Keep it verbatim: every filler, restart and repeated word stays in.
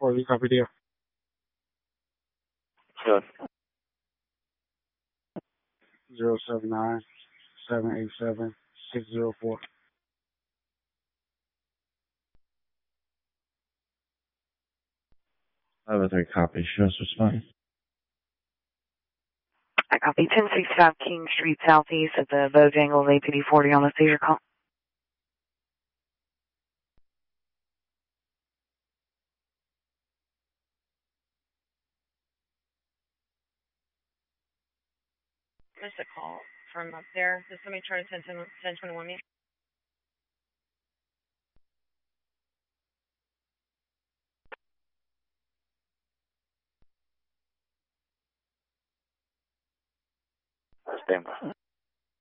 four, you copy deal. Good. Zero seven nine seven eight seven six zero four. I have a three copy. Show us respond. I copy ten sixty-five King Street Southeast at the Bojangles A P D forty on the seizure call. Missed a call from up there. Did somebody try to send ten twenty-one me? Stand by.